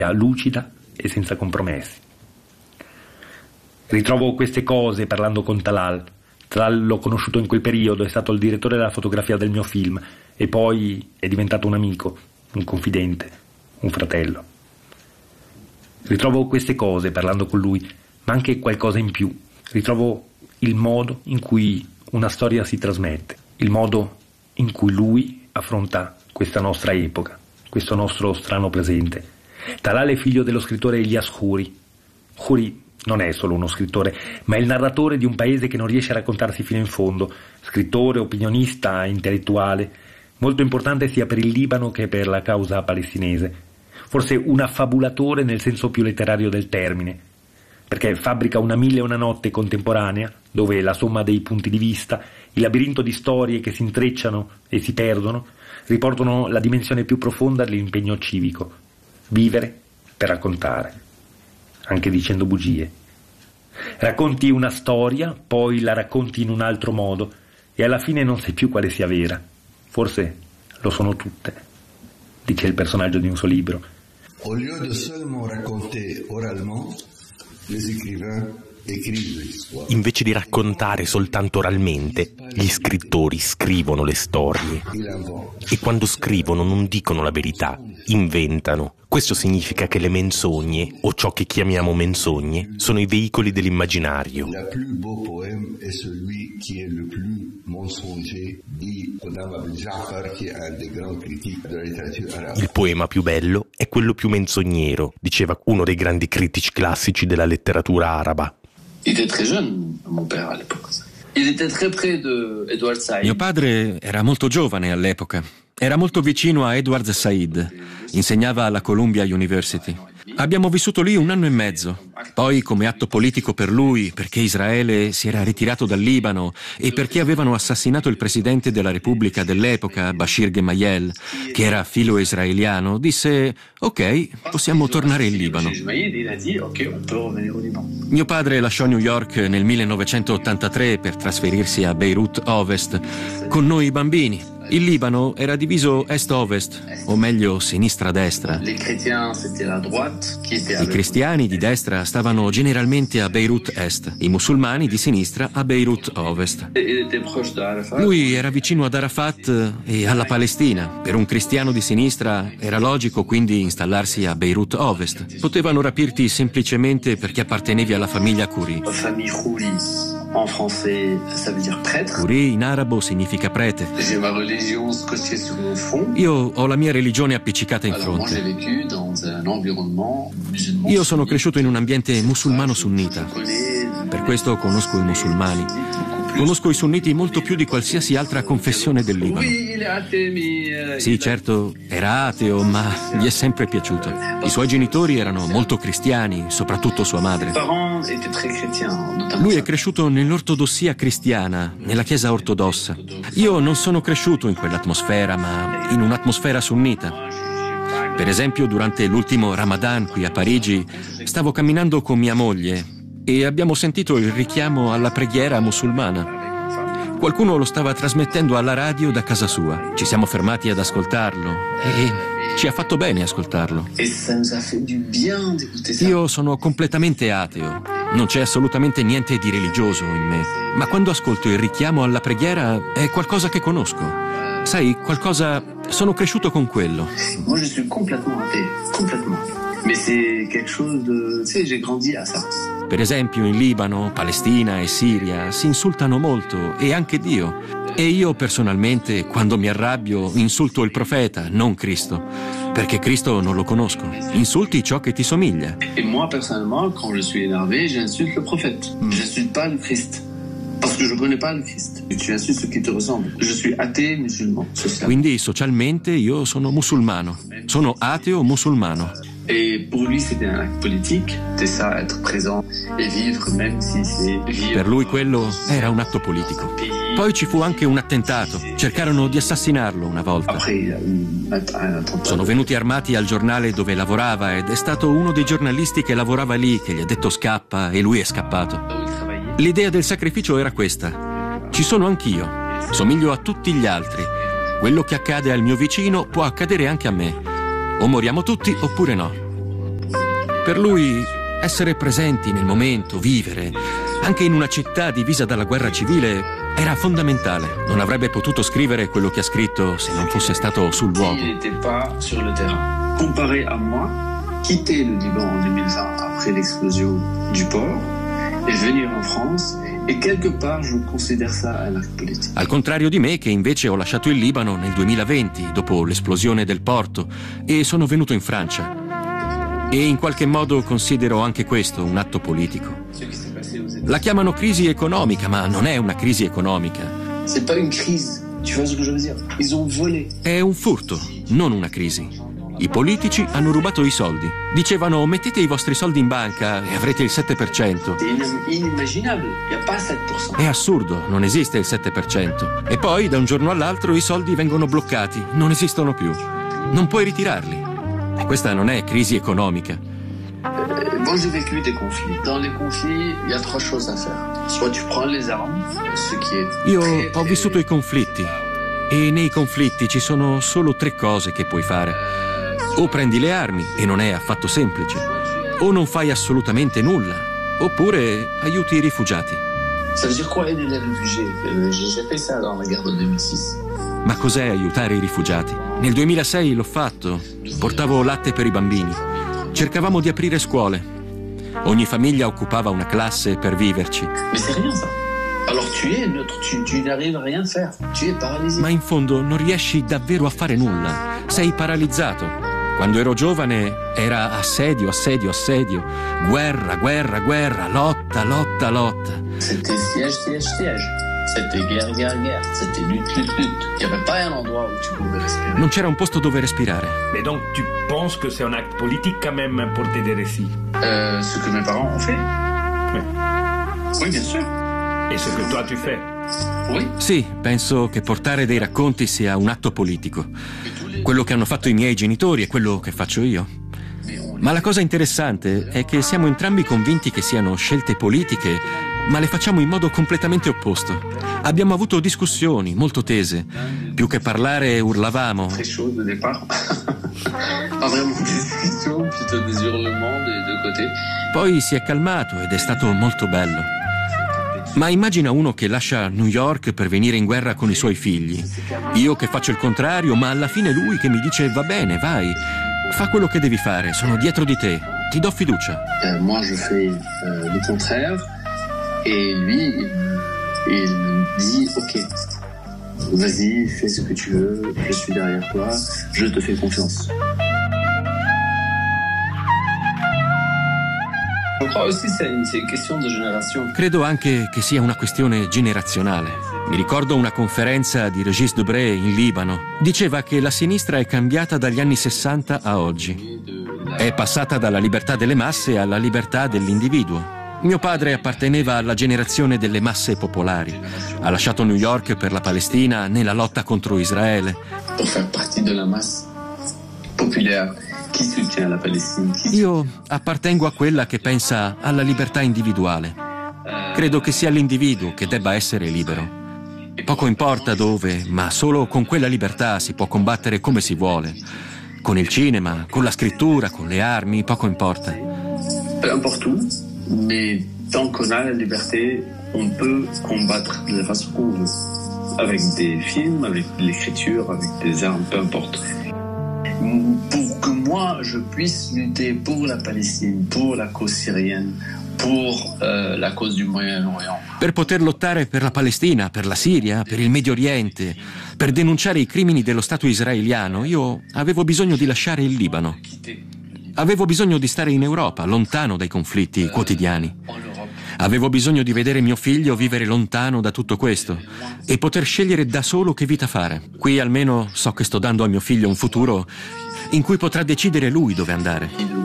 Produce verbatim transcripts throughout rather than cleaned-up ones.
lucida e senza compromessi. Ritrovo queste cose parlando con Talal. Talal l'ho conosciuto in quel periodo, è stato il direttore della fotografia del mio film e poi è diventato un amico, un confidente, un fratello. Ritrovo queste cose parlando con lui, ma anche qualcosa in più. Ritrovo il modo in cui una storia si trasmette, il modo in cui lui affronta questa nostra epoca, questo nostro strano presente. Talal è figlio dello scrittore Elias Khoury. Khoury non è solo uno scrittore, ma è il narratore di un paese che non riesce a raccontarsi fino in fondo, scrittore, opinionista, intellettuale, molto importante sia per il Libano che per la causa palestinese, forse un affabulatore nel senso più letterario del termine, perché fabbrica una mille e una notte contemporanea, dove la somma dei punti di vista, il labirinto di storie che si intrecciano e si perdono, riportano la dimensione più profonda dell'impegno civico, vivere per raccontare, anche dicendo bugie. Racconti una storia, poi la racconti in un altro modo e alla fine non sai più quale sia vera. Forse lo sono tutte, dice il personaggio di un suo libro. Au lieu de seulement raconter oralement, les écrivains écrivent l'histoire. Invece di raccontare soltanto oralmente, gli scrittori scrivono le storie. E quando scrivono non dicono la verità, inventano. Questo significa che le menzogne, o ciò che chiamiamo menzogne, sono i veicoli dell'immaginario. Le plus beau poème est celui qui est le plus mensonger, dit Ghulam Abdel Jafar, qui est un des grands critiques de la letteratura arabe. Il poema più bello è quello più menzognero, diceva uno dei grandi critici classici della letteratura araba. Il était très jeune, mon père, à l'époque. Il était très près de Edward Said. Mio padre era molto giovane all'epoca. Era molto vicino a Edward Said. Insegnava alla Columbia University. Abbiamo vissuto lì un anno e mezzo. Poi, come atto politico per lui, perché Israele si era ritirato dal Libano e perché avevano assassinato il presidente della Repubblica dell'epoca, Bashir Gemayel, che era filo israeliano, disse: ok, possiamo tornare in Libano. Mio padre lasciò New York nel millenovecentottantatré per trasferirsi a Beirut Ovest con noi bambini. Il Libano era diviso est-ovest, o meglio sinistra-destra. Les chrétiens, c'était la droite, qui était I avec... cristiani di destra stavano generalmente a Beirut Est, i musulmani di sinistra a Beirut Ovest. Il était proche de Arafat. Lui era vicino ad Arafat e alla Palestina. Per un cristiano di sinistra era logico quindi installarsi a Beirut Ovest. Potevano rapirti semplicemente perché appartenevi alla famiglia Khoury. Famille Khoury. En français, ça veut dire prêtre. Khoury in arabo significa prete. J'ai ma religion scotchée sur mon front. Io ho la mia religione appiccicata in Alors, moi, j'ai fronte. vécu dans un environnement musulman. Io sono cresciuto in un ambiente musulmano sunnita. Je connais Per questo conosco i musulmani. Conosco i sunniti molto più di qualsiasi altra confessione del Libano. Oui, il est athée, mais... euh, Sì, certo, era ateo, ma gli è sempre piaciuto. I suoi genitori erano molto cristiani, soprattutto sua madre. Mes parents étaient très chrétiens, notamment... Lui è cresciuto nell'ortodossia cristiana, nella chiesa ortodossa. Io non sono cresciuto in quell'atmosfera, ma in un'atmosfera sunnita. Per esempio, durante l'ultimo Ramadan qui a Parigi, stavo camminando con mia moglie e abbiamo sentito il richiamo alla preghiera musulmana. Qualcuno lo stava trasmettendo alla radio da casa sua. Ci siamo fermati ad ascoltarlo e ci ha fatto bene ascoltarlo. Et ça nous a fait du bien d'écouter ça. Io sono completamente ateo. Non c'è assolutamente niente di religioso in me. Ma quando ascolto il richiamo alla preghiera è qualcosa che conosco. Sai, qualcosa... Sono cresciuto con quello. Moi, je suis complètement athée, complètement. Mais c'est quelque chose de... Tu sais, j'ai grandi à ça. Per esempio in Libano, Palestina e Siria si insultano molto e anche Dio. E io personalmente, quando mi arrabbio, insulto il profeta, non Cristo. Perché Cristo non lo conosco. Insulti ciò che ti somiglia. Et moi, personnellement, quand je suis énervé, j'insulte le prophète. Je n'insulte pas le Christ. Parce que je ne connais pas le Christ. Tu insultes ce qui te ressemble. Je suis athée musulman. Quindi socialmente io sono musulmano. Sono ateo musulmano. Et pour lui, c'était un acte politique. C'est ça, être présent et vivre, même si c'est vivre. Per lui quello era un atto politico. Poi ci fu anche un attentato. Cercarono di assassinarlo una volta. Après, il y a eu un attentat. Sono venuti armati al giornale dove lavorava ed è stato uno dei giornalisti che lavorava lì che gli ha detto scappa e lui è scappato. L'idea del sacrificio era questa. Ci sono anch'io. Somiglio a tutti gli altri. Quello che accade al mio vicino può accadere anche a me. O moriamo tutti oppure no. Per lui essere presenti nel momento, vivere, anche in una città divisa dalla guerra civile, era fondamentale. Non avrebbe potuto scrivere quello che ha scritto se non fosse stato sul luogo. Il n'était pas sur le terrain. Comparé à moi, quitter le Liban en deux mille vingt après l'explosion du port et venir en France, et quelque part je considère ça un acte politique. Al contrario di me, che invece ho lasciato il Libano nel duemilaventi, dopo l'esplosione del porto, e sono venuto in Francia. E in qualche modo considero anche questo un atto politico. La chiamano crisi economica, ma non è una crisi economica. C'est pas une crise, tu vois ce que je veux dire? Ils ont volé. È un furto, non una crisi. I politici hanno rubato i soldi. Dicevano: mettete i vostri soldi in banca e avrete il sette per cento. C'est inimmaginable, il n'y a pas sept pour cent. È assurdo, non esiste il sette per cento. E poi da un giorno all'altro i soldi vengono bloccati, non esistono più. Non puoi ritirarli. E questa non è crisi economica. Moi j'ai vécu des conflits. Dans les conflits, il y a trois choses à faire. Soit tu prends les armes, ce qui est Io très, ho très... vissuto i conflitti e nei conflitti ci sono solo tre cose che puoi fare. O prendi le armi, e non è affatto semplice, o non fai assolutamente nulla, oppure aiuti i rifugiati. Ça veut dire quoi aider les réfugiés? J'ai fait ça dans la guerre de deux mille six. Ma cos'è aiutare i rifugiati? Nel duemilasei l'ho fatto. Portavo latte per i bambini. Cercavamo di aprire scuole. Ogni famiglia occupava una classe per viverci. Mais c'est rien ça. Alors tu es neutre, tu, tu n'arrives a rien faire. Tu es paralysé. Ma in fondo non riesci davvero a fare nulla. Sei paralizzato. Quando ero giovane era assedio, assedio, assedio. Guerra, guerra, guerra, lotta, lotta, lotta. C'était siège, siège, siège. C'était guerre, guerre, guerre. C'était lutte, lutte, lutte. Il n'y avait pas un endroit où tu pouvais respirer. Non c'era un posto dove respirare. Mais donc tu penses que c'est un acte politique quand même pour tes des récits? Euh, ce que mes parents ont fait. Oui. Oui, bien sûr. Et ce que toi tu fais? Oui. Sì, penso che portare dei racconti sia un atto politico. Quello che hanno fatto i miei genitori è quello che faccio io. Ma la cosa interessante è che siamo entrambi convinti che siano scelte politiche, ma le facciamo in modo completamente opposto. Abbiamo avuto discussioni molto tese. Più che parlare urlavamo. Très chaud de départ. Pas vraiment des discussions, plutôt des hurlements des deux côtés. Poi si è calmato ed è stato molto bello. Ma immagina uno che lascia New York per venire in guerra con i suoi figli. Io che faccio il contrario, ma alla fine lui che mi dice: va bene, vai, fa quello che devi fare, sono dietro di te, ti do fiducia. Euh, moi je fais euh, le contraire et lui il, il me dit ok, vas-y, fais ce que tu veux, je suis derrière toi, je te fais confiance. Je crois aussi c'est une, c'est une question de génération. Credo anche che sia una questione generazionale. Mi ricordo una conferenza di Régis Debray in Libano. Diceva che la sinistra è cambiata dagli anni sessanta a oggi. È passata dalla libertà delle masse alla libertà dell'individuo. Mio padre apparteneva alla generazione delle masse popolari. Ha lasciato New York per la Palestina nella lotta contro Israele. Pour faire partie de la masse populaire qui soutient la Palestine. Io appartengo a quella che pensa alla libertà individuale. Credo che sia l'individuo che debba essere libero. Poco importa dove, ma solo con quella libertà si può combattere come si vuole. Con il cinema, con la scrittura, con le armi, poco importa. Peu importe où, mais tant qu'on a la liberté, on peut combattre de la façon qu'on veut. Avec des films, avec l'écriture, avec des armes, peu importe. Pour que moi je puisse lutter pour la Palestine, pour la cause syrienne, pour euh, la cause du Moyen-Orient. Per poter lottare per la Palestina, per la Siria, per il Medio Oriente, per denunciare i crimini dello Stato israeliano, io avevo bisogno di lasciare il Libano. Avevo bisogno di stare in Europa, lontano dai conflitti quotidiani. Avevo bisogno di vedere mio figlio vivere lontano da tutto questo e poter scegliere da solo che vita fare. Qui almeno so che sto dando a mio figlio un futuro in cui potrà decidere lui dove andare.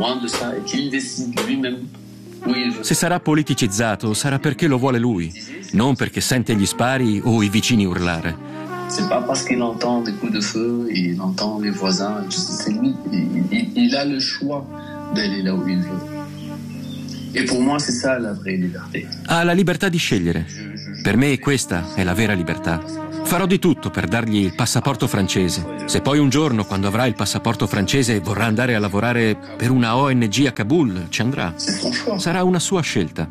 Se sarà politicizzato, sarà perché lo vuole lui, non perché sente gli spari o i vicini urlare. C'est pas parce qu'il entend des coups de feu, il entend les voisins, c'est lui, il, il, il a le choix d'aller là où il veut. E per me c'est ça la vraie liberté. Ha la libertà di scegliere. Per me questa è la vera libertà. Farò di tutto per dargli il passaporto francese. Se poi un giorno, quando avrà il passaporto francese, vorrà andare a lavorare per una O N G a Kabul, ci andrà. Sarà una sua scelta.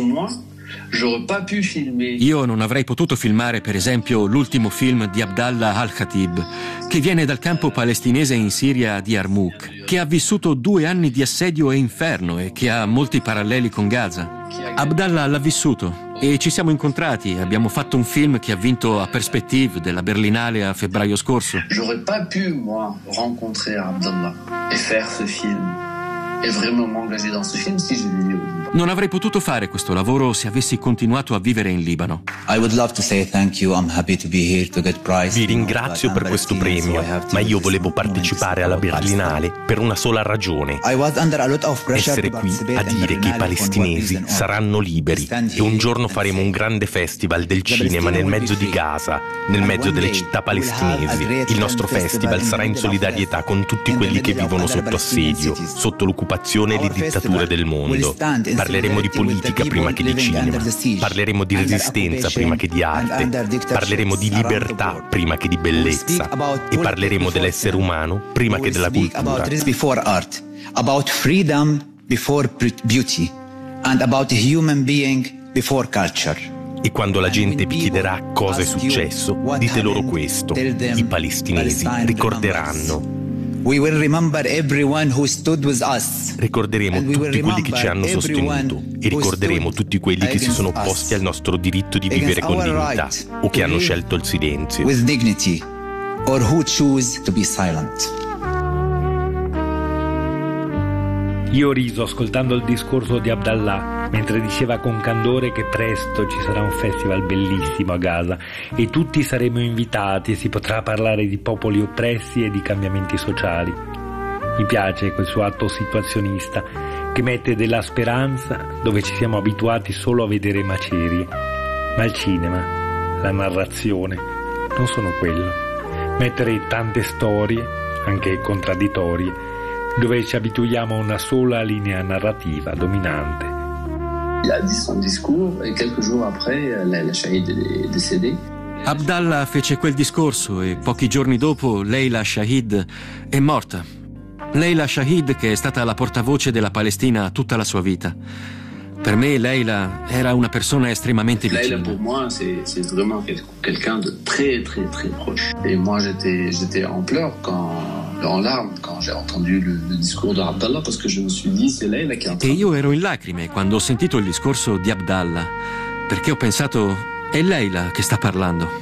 Io non avrei potuto filmare, per esempio, l'ultimo film di Abdallah al-Khatib, che viene dal campo palestinese in Siria di Yarmouk, che ha vissuto due anni di assedio e inferno e che ha molti paralleli con Gaza. Abdallah l'ha vissuto e ci siamo incontrati, abbiamo fatto un film che ha vinto a Perspective della Berlinale a febbraio scorso. J'aurais pas pu, moi, rencontrer Abdallah et faire ce film. E vraiment m'engager dans ce film si je vivais au Libano. Non avrei potuto fare questo lavoro se avessi continuato a vivere in Libano. I would love to say thank you. I'm happy to be here to get prize. Vi ringrazio per questo premio, ma io volevo partecipare alla Berlinale per una sola ragione: essere qui a dire che i palestinesi saranno liberi e un giorno faremo un grande festival del cinema nel mezzo di Gaza, nel mezzo delle città palestinesi. Il nostro festival sarà in solidarietà con tutti quelli che vivono sotto assedio, sotto l'occupazione e le dittature del mondo. Parleremo di politica prima che di cinema, parleremo di resistenza prima che di arte, parleremo di libertà prima che di bellezza e parleremo dell'essere umano prima che della cultura. About freedom before beauty and about human being before culture. E quando la gente vi chiederà cosa è successo, dite loro questo: i palestinesi ricorderanno. We will remember everyone who stood with us. Ricorderemo tutti quelli che ci hanno sostenuto e ricorderemo tutti quelli che si sono opposti al nostro diritto di vivere con dignità o che hanno scelto il silenzio. With dignity, or who choose to be silent. Io ho riso ascoltando il discorso di Abdallah mentre diceva con candore che presto ci sarà un festival bellissimo a Gaza e tutti saremo invitati e si potrà parlare di popoli oppressi e di cambiamenti sociali. Mi piace quel suo atto situazionista che mette della speranza dove ci siamo abituati solo a vedere macerie. Ma il cinema, la narrazione, non sono quello. Mettere tante storie, anche contraddittorie, dove ci abituiamo a una sola linea narrativa dominante. Il a dit son discours et quelques jours après, la, la Shahid est décédée. Abdallah fece quel discorso e pochi giorni dopo Leila Shahid è morta. Leila Shahid, che è stata la portavoce della Palestina tutta la sua vita. Per me Leila era una persona estremamente vicina. Leila pour moi c'est c'est vraiment quelqu'un de très très très proche. Et moi j'étais j'étais en pleurs quand en larmes quand j'ai entendu le, le discours de Abdallah parce que je me suis dit c'est Leila qui est en train. E io ero in lacrime quando ho sentito il discorso di Abdallah, perché ho pensato è Leila che sta parlando.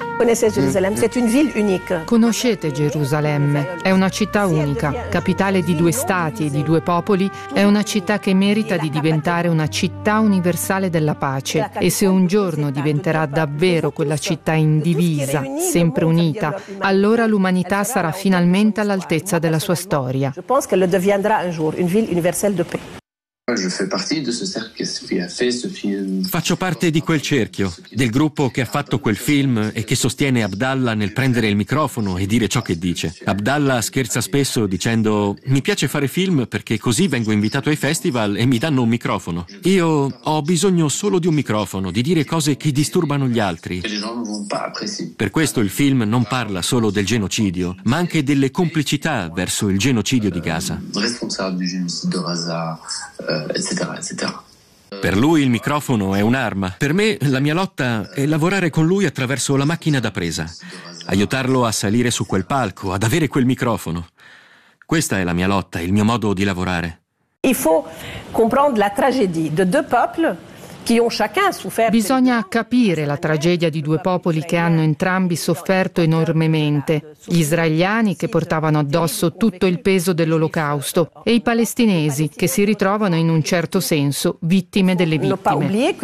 Conoscete Gerusalemme, è una città unica, capitale di due stati e di due popoli, è una città che merita di diventare una città universale della pace e se un giorno diventerà davvero quella città indivisa, sempre unita, allora l'umanità sarà finalmente all'altezza della sua storia. Je pense qu'elle deviendra un jour une ville universelle de paix. Faccio parte di quel cerchio, del gruppo che ha fatto quel film e che sostiene Abdallah nel prendere il microfono e dire ciò che dice. Abdallah scherza spesso dicendo: mi piace fare film perché così vengo invitato ai festival e mi danno un microfono. Io ho bisogno solo di un microfono, di dire cose che disturbano gli altri. Per questo il film non parla solo del genocidio, ma anche delle complicità verso il genocidio di Gaza. Eccetera, eccetera. Per lui il microfono è un'arma. Per me la mia lotta è lavorare con lui attraverso la macchina da presa, aiutarlo a salire su quel palco, ad avere quel microfono. Questa è la mia lotta, il mio modo di lavorare. Il faut comprendre la tragédie de deux peuples. Bisogna capire la tragedia di due popoli che hanno entrambi sofferto enormemente, gli israeliani che portavano addosso tutto il peso dell'Olocausto e i palestinesi che si ritrovano in un certo senso vittime delle vittime.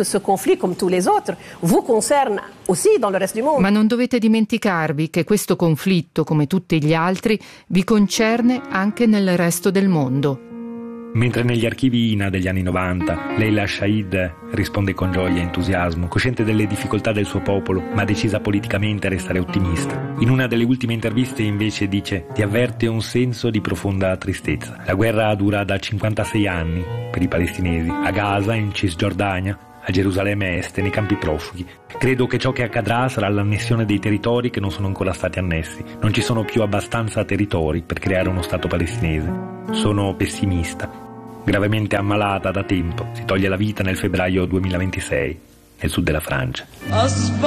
Ma non dovete dimenticarvi che questo conflitto, come tutti gli altri, vi concerne anche nel resto del mondo. Mentre negli archivi I N A degli anni novanta Leila Shahid risponde con gioia e entusiasmo, cosciente delle difficoltà del suo popolo, ma decisa politicamente a restare ottimista. In una delle ultime interviste invece dice: ti avverte un senso di profonda tristezza. La guerra dura da cinquantasei anni per i palestinesi, a Gaza, in Cisgiordania, a a Gerusalemme Est e nei campi profughi. Credo che ciò che accadrà sarà l'annessione dei territori che non sono ancora stati annessi. Non ci sono più abbastanza territori per creare uno Stato palestinese. Sono pessimista, gravemente ammalata da tempo. Si toglie la vita nel febbraio duemilaventisei nel sud della Francia.